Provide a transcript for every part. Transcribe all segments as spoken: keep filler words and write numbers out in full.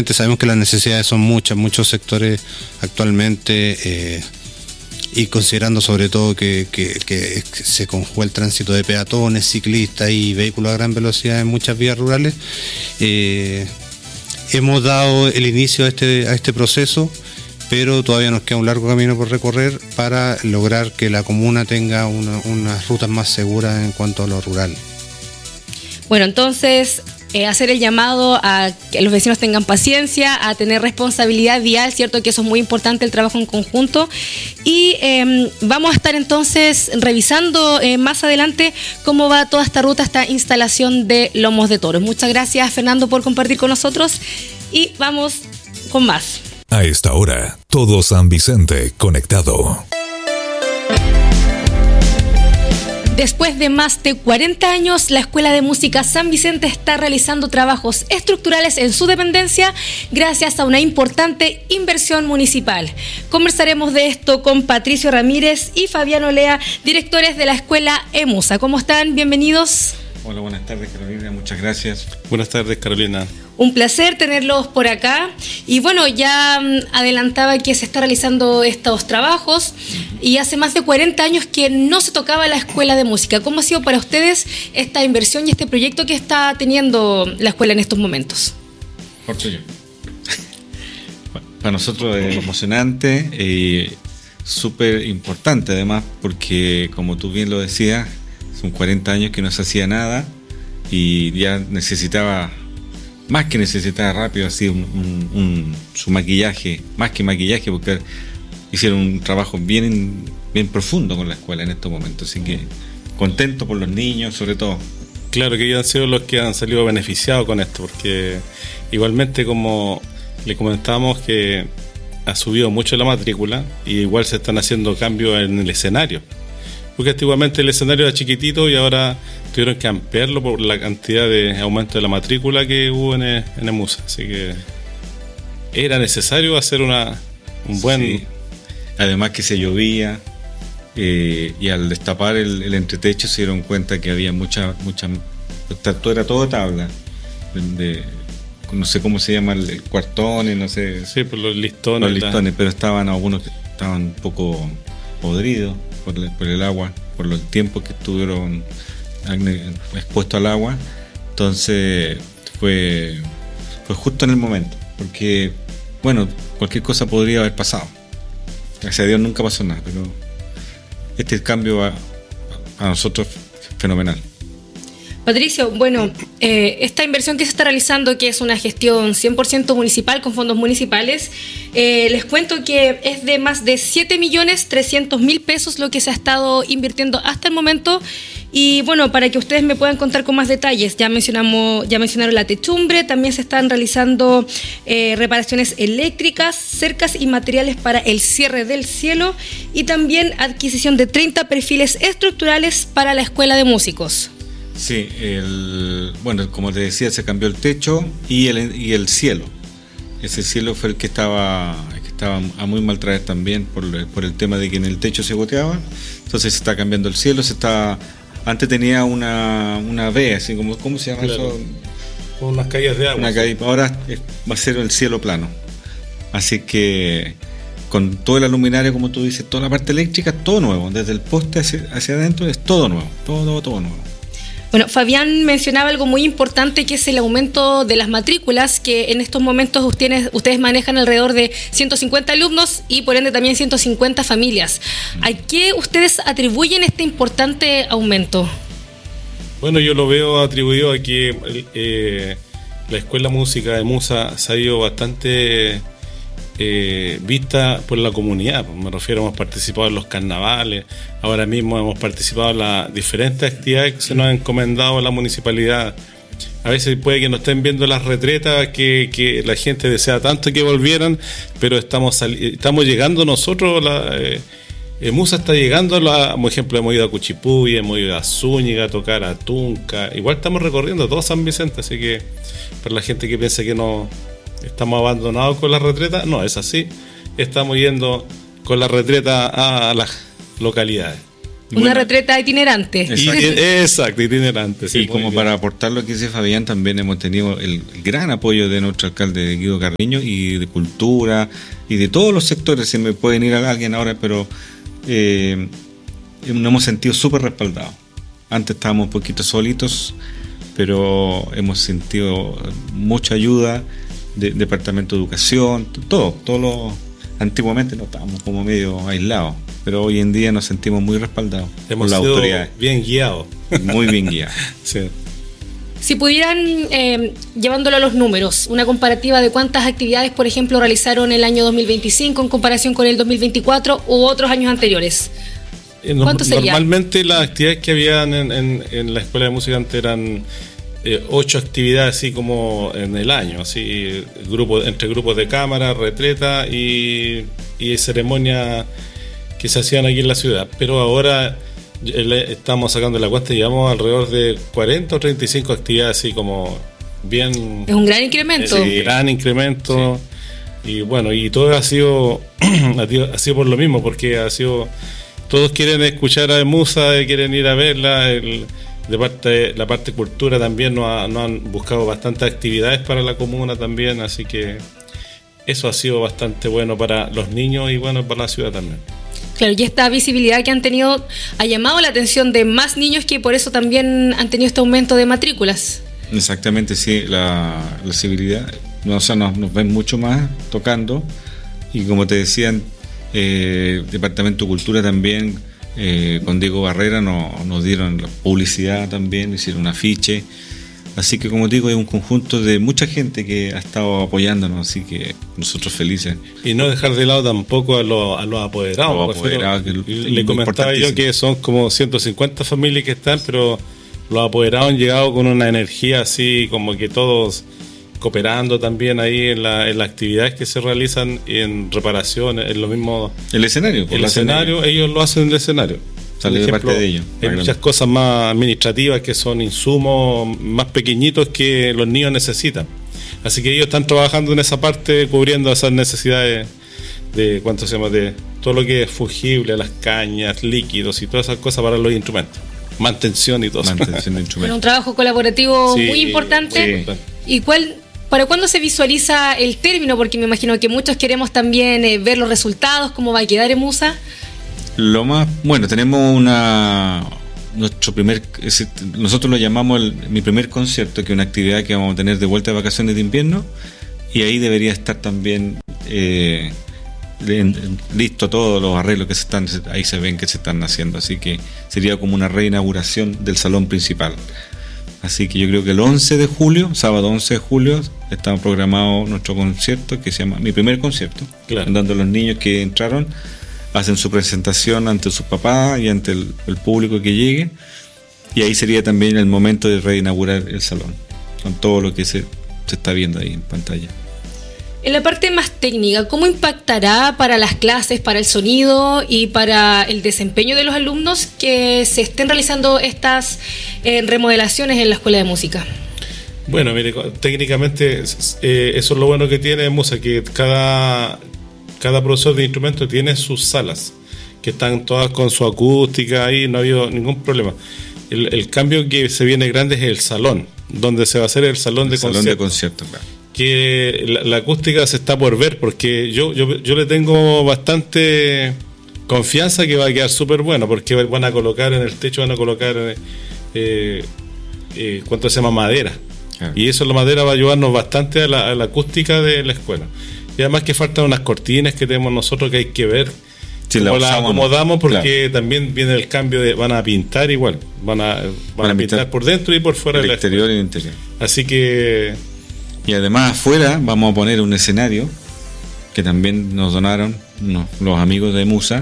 obviamente sabemos que las necesidades son muchas, muchos sectores actualmente, eh, y considerando sobre todo que, que, que se conjuga el tránsito de peatones, ciclistas y vehículos a gran velocidad en muchas vías rurales, eh, hemos dado el inicio a este, a este proceso, pero todavía nos queda un largo camino por recorrer para lograr que la comuna tenga una, unas rutas más seguras en cuanto a lo rural. Bueno, entonces eh, hacer el llamado a que los vecinos tengan paciencia, a tener responsabilidad vial, cierto que eso es muy importante, el trabajo en conjunto, y eh, vamos a estar entonces revisando eh, más adelante cómo va toda esta ruta, esta instalación de lomos de toros. Muchas gracias, Fernando, por compartir con nosotros, y vamos con más. A esta hora, todo San Vicente conectado. Después de más de cuarenta años, la Escuela de Música San Vicente está realizando trabajos estructurales en su dependencia gracias a una importante inversión municipal. Conversaremos de esto con Patricio Ramírez y Fabián Lea, directores de la Escuela EMUSA. ¿Cómo están? Bienvenidos. Hola, buenas tardes, Carolina. Muchas gracias. Buenas tardes, Carolina. Un placer tenerlos por acá. Y bueno, ya adelantaba que se está realizando estos trabajos y hace más de cuarenta años que no se tocaba la Escuela de Música. ¿Cómo ha sido para ustedes esta inversión y este proyecto que está teniendo la escuela en estos momentos? Por tuyo. Para nosotros es emocionante y súper importante además porque, como tú bien lo decías, son cuarenta años que no se hacía nada y ya necesitaba... Más que necesitaba rápido, así un, un, un, su maquillaje, más que maquillaje, porque hicieron un trabajo bien, bien profundo con la escuela en estos momentos. Así que contento por los niños, sobre todo. Claro que ellos han sido los que han salido beneficiados con esto, porque igualmente, como le comentábamos, que ha subido mucho la matrícula y igual se están haciendo cambios en el escenario. Porque antiguamente el escenario era chiquitito y ahora tuvieron que ampliarlo por la cantidad de aumento de la matrícula que hubo en el, en EMUSA. Así que era necesario hacer una un buen... Sí. Además que se llovía eh, y al destapar el, el entretecho se dieron cuenta que había mucha... mucha todo era todo tabla. De, de, no sé cómo se llama, el, el cuartones, no sé. Sí, por los listones. Los listones, pero estaban algunos que estaban un poco podridos. Por el, por el agua, por los tiempos que estuvieron expuestos al agua. Entonces fue, fue justo en el momento, porque bueno, cualquier cosa podría haber pasado. Gracias a Dios nunca pasó nada, pero este cambio a, a nosotros es fenomenal. Patricio, bueno, eh, esta inversión que se está realizando, que es una gestión cien por ciento municipal con fondos municipales, eh, les cuento que es de más de siete millones trescientos mil pesos lo que se ha estado invirtiendo hasta el momento. Y bueno, para que ustedes me puedan contar con más detalles, ya mencionamos, ya mencionaron la techumbre, también se están realizando eh, reparaciones eléctricas, cercas y materiales para el cierre del cielo y también adquisición de treinta perfiles estructurales para la Escuela de Músicos. Sí, el, bueno, como te decía, se cambió el techo y el, y el cielo. Ese cielo fue el que estaba, el que estaba a muy mal traer también por, por el tema de que en el techo se goteaba. Entonces se está cambiando el cielo, se está... Antes tenía una, una V, así como, ¿cómo se llama claro. eso? Con unas caídas de agua. Una caída, ahora es, va a ser el cielo plano. Así que con toda la luminaria, como tú dices, toda la parte eléctrica, todo nuevo. Desde el poste hacia, hacia adentro es todo nuevo, todo, todo, todo nuevo. Bueno, Fabián mencionaba algo muy importante, que es el aumento de las matrículas, que en estos momentos ustedes, ustedes manejan alrededor de ciento cincuenta alumnos y por ende también ciento cincuenta familias. ¿A qué ustedes atribuyen este importante aumento? Bueno, yo lo veo atribuido a que eh, la Escuela Música de Musa se ha ido bastante eh, vista por la comunidad. Me refiero, hemos participado en los carnavales, ahora mismo hemos participado en las diferentes actividades que se nos han encomendado a la municipalidad. A veces puede que no estén viendo las retretas que, que la gente desea tanto que volvieran, pero estamos sali- estamos llegando nosotros, la, eh, eh, Musa está llegando, a la, por ejemplo, hemos ido a Cuchipuy, hemos ido a Zúñiga a tocar a Tunca, igual estamos recorriendo todo San Vicente, así que para la gente que piensa que no estamos abandonados con la retreta, no, es así, estamos yendo con la retreta a las localidades. Una bueno, retreta itinerante. Exacto, exacto itinerante. Sí, y como bien. Para aportar lo que dice Fabián, también hemos tenido el gran apoyo de nuestro alcalde Guido Carreño y de cultura y de todos los sectores. Se me pueden ir a alguien ahora, pero eh, nos hemos sentido súper respaldados. Antes estábamos un poquito solitos, pero hemos sentido mucha ayuda del Departamento de Educación, todo, todo lo, antiguamente no estábamos como medio aislados. Pero hoy en día nos sentimos muy respaldados Hemos por las autoridades. Bien guiados. Muy bien guiados. Sí. Si pudieran, eh, llevándolo a los números, una comparativa de cuántas actividades, por ejemplo, realizaron el año dos mil veinticinco en comparación con el dos mil veinticuatro u otros años anteriores. ¿Cuánto sería? Normalmente las actividades que habían en, en, en la Escuela de Música antes eran eh, ocho actividades así como en el año, así grupo, entre grupos de cámara, retreta y, y ceremonia que se hacían aquí en la ciudad, pero ahora estamos sacando la cuenta y llevamos alrededor de cuarenta o treinta y cinco actividades así como bien... Es un gran incremento. Es un gran incremento. Sí. Y bueno, y todo ha sido ha sido por lo mismo, porque ha sido todos quieren escuchar a Musa, quieren ir a verla, el, de parte la parte cultura también nos, ha, nos han buscado bastantes actividades para la comuna también, así que eso ha sido bastante bueno para los niños y bueno para la ciudad también. Claro, y esta visibilidad que han tenido ha llamado la atención de más niños que por eso también han tenido este aumento de matrículas. Exactamente, sí, la, la visibilidad, o sea, nos, nos ven mucho más tocando y como te decían, eh, Departamento de Cultura también, eh, con Diego Barrera nos, nos dieron la publicidad también, hicieron un afiche. Así que como digo, hay un conjunto de mucha gente que ha estado apoyándonos, así que nosotros felices. Y no dejar de lado tampoco a los, a los apoderados. Los apoderados que le comentaba yo que son como ciento cincuenta familias que están, pero los apoderados han llegado con una energía así como que todos cooperando también ahí en, la, en las actividades que se realizan en reparación, en lo mismo... El escenario. El escenario, escenario, ellos lo hacen en el escenario. Sale de parte de ellos. Hay muchas cosas más administrativas que son insumos más pequeñitos que los niños necesitan. Así que ellos están trabajando en esa parte, cubriendo esas necesidades de, ¿cuánto se llama? De todo lo que es fungible, las cañas, líquidos y todas esas cosas para los instrumentos. Mantención y todo eso. Mantención de instrumentos. Bueno, un trabajo colaborativo sí, muy importante. Sí. ¿Y cuál, para cuándo se visualiza el término? Porque me imagino que muchos queremos también eh, ver los resultados, cómo va a quedar en Musa. Lo más, bueno, tenemos una nuestro primer, nosotros lo llamamos el, mi primer concierto, que es una actividad que vamos a tener de vuelta de vacaciones de invierno, y ahí debería estar también eh, listo todos los arreglos que se están, ahí se ven que se están haciendo, así que sería como una reinauguración del salón principal. Así que yo creo que el once de julio, sábado once de julio, está programado nuestro concierto que se llama Mi Primer Concierto, claro, donde los niños que entraron hacen su presentación ante sus papás y ante el, el público que llegue, y ahí sería también el momento de reinaugurar el salón con todo lo que se, se está viendo ahí en pantalla. En la parte más técnica, ¿cómo impactará para las clases, para el sonido y para el desempeño de los alumnos que se estén realizando estas eh, remodelaciones en la Escuela de Música? Bueno, mire, técnicamente eh, eso es lo bueno que tiene Musa, que cada Cada profesor de instrumento tiene sus salas, que están todas con su acústica ahí, no ha habido ningún problema. El, el cambio que se viene grande es el salón, donde se va a hacer el salón el de salón concierto. de concierto, claro. Que la, la acústica se está por ver, porque yo, yo, yo le tengo bastante confianza que va a quedar súper bueno, porque van a colocar en el techo, van a colocar, eh, eh, ¿cuánto se llama? Madera. Claro. Y eso, la madera va a ayudarnos bastante a la, a la acústica de la escuela. Y además que faltan unas cortinas que tenemos nosotros que hay que ver sí, cómo la las acomodamos, porque claro, también viene el cambio de, van a pintar igual, van a, van van a pintar, pintar por dentro y por fuera, el exterior y el interior. Así que... Y además afuera vamos a poner un escenario que también nos donaron no, los amigos de Musa,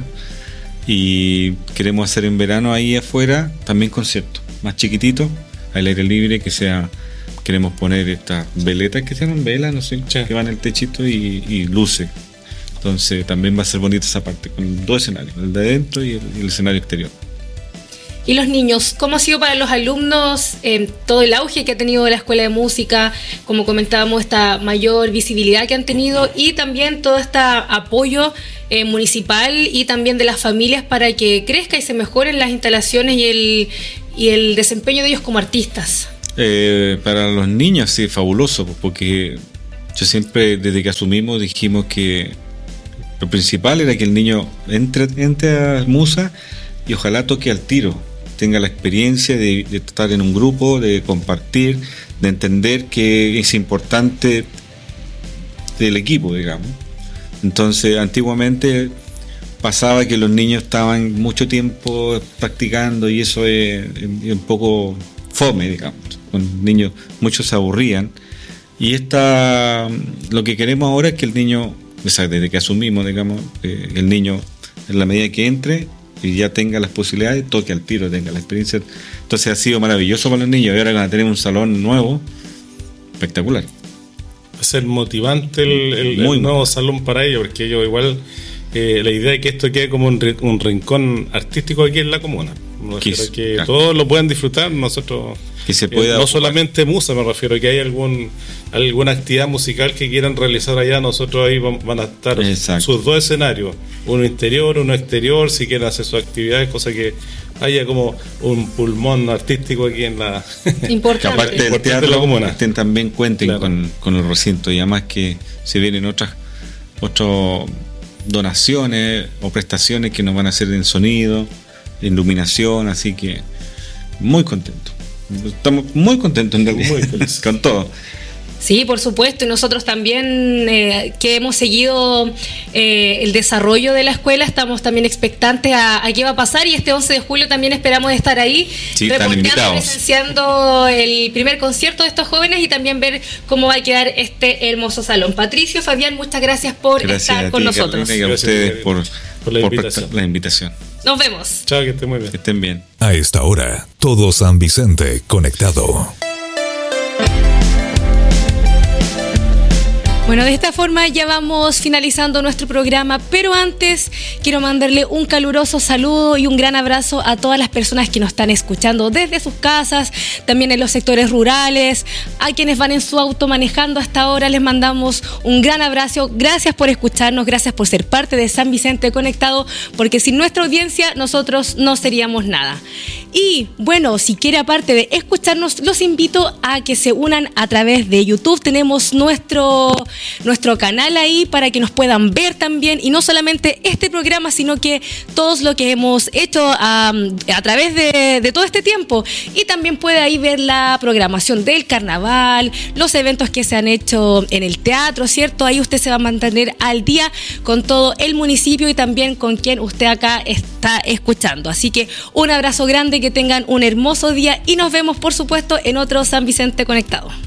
y queremos hacer en verano ahí afuera también conciertos más chiquititos, al aire libre, que sea... Queremos poner estas veletas que se llaman velas, no sé, sí, que van en el techito y, y luces. Entonces también va a ser bonita esa parte, con dos escenarios, el de adentro y el, y el escenario exterior. Y los niños, ¿cómo ha sido para los alumnos eh, todo el auge que ha tenido la Escuela de Música? Como comentábamos, esta mayor visibilidad que han tenido y también todo este apoyo eh, municipal y también de las familias para que crezca y se mejoren las instalaciones y el, y el desempeño de ellos como artistas. Eh, para los niños sí, fabuloso, porque yo siempre desde que asumimos dijimos que lo principal era que el niño entre, entre a Musa y ojalá toque al tiro, tenga la experiencia de, de estar en un grupo, de compartir, de entender que es importante del equipo, digamos. Entonces, antiguamente pasaba que los niños estaban mucho tiempo practicando y eso es, es un poco fome, digamos. Con niños, muchos se aburrían. Y esta, lo que queremos ahora es que el niño, o sea, desde que asumimos, digamos, eh, el niño, en la medida que entre y ya tenga las posibilidades, toque al tiro, tenga la experiencia. Entonces ha sido maravilloso para los niños y ahora van a tener un salón nuevo, espectacular. Va a ser motivante el, el, Muy el nuevo salón para ellos, porque ellos igual, eh, la idea es que esto quede como un, un rincón artístico aquí en la comuna. Me refiero a que claro, todos lo puedan disfrutar, nosotros... Que se pueda eh, no solamente Musa, me refiero a que hay algún alguna actividad musical que quieran realizar allá, nosotros ahí van, van a estar Exacto. sus dos escenarios, uno interior, uno exterior, si quieren hacer sus actividades, cosa que haya como un pulmón artístico aquí en la importante, aparte del teatro, la comuna. Estén también cuenten claro. con, con el recinto y además que se vienen otras otras donaciones o prestaciones que nos van a hacer en sonido, en iluminación, así que muy contento. Estamos muy contentos en realidad, muy con todo. Sí, por supuesto, y nosotros también eh, que hemos seguido eh, el desarrollo de la escuela, estamos también expectantes a, a qué va a pasar y este once de julio también esperamos estar ahí, sí, reporteando, presenciando el primer concierto de estos jóvenes y también ver cómo va a quedar este hermoso salón. Patricio, Fabián, muchas gracias por gracias estar a ti, con nosotros. Carolina, y a ustedes por, por, la, por invitación. la invitación. Nos vemos. Chao, que estén muy bien. Que estén bien. A esta hora, todo San Vicente conectado. Bueno, de esta forma ya vamos finalizando nuestro programa, pero antes quiero mandarle un caluroso saludo y un gran abrazo a todas las personas que nos están escuchando desde sus casas, también en los sectores rurales, a quienes van en su auto manejando hasta ahora, les mandamos un gran abrazo. Gracias por escucharnos, gracias por ser parte de San Vicente Conectado, porque sin nuestra audiencia nosotros no seríamos nada. Y bueno, si quiere aparte de escucharnos, los invito a que se unan a través de YouTube. Tenemos nuestro... nuestro canal ahí para que nos puedan ver también y no solamente este programa sino que todos lo que hemos hecho um, a través de, de todo este tiempo y también puede ahí ver la programación del carnaval, los eventos que se han hecho en el teatro, ¿cierto? Ahí usted se va a mantener al día con todo el municipio y también con quien usted acá está escuchando, así que un abrazo grande, que tengan un hermoso día y nos vemos por supuesto en otro San Vicente Conectado.